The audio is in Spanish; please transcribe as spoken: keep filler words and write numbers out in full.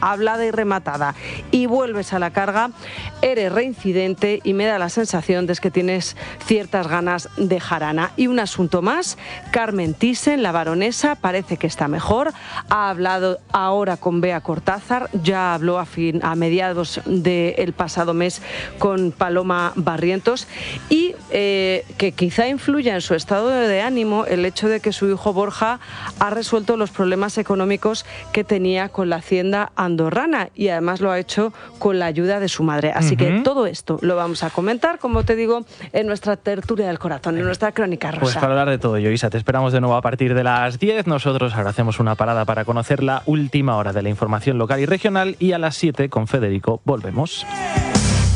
hablada y rematada, y vuelves a la carga, eres reincidente y me da la sensación de que tienes ciertas ganas de jarana. Y un asunto más, Carmen Thyssen, la baronesa, parece que está mejor, ha hablado ahora con Bea Cortázar, ya habló a, fin, a mediados del pasado mes con Paloma Barrientos, y eh, que quizá influya en su estado de ánimo el hecho de que su hijo Borja ha resuelto los problemas económicos que tenía con la hacienda andorrana, y además lo ha hecho con la ayuda de su madre. Así uh-huh. que todo esto lo vamos a comentar, como te digo, en nuestra tertulia del corazón, en nuestra crónica rosa. Pues para hablar de todo ello, Isa, te esperamos de nuevo a partir de las diez. Nosotros ahora hacemos una parada para conocer la última hora de la información local y regional, y a las siete con Federico volvemos.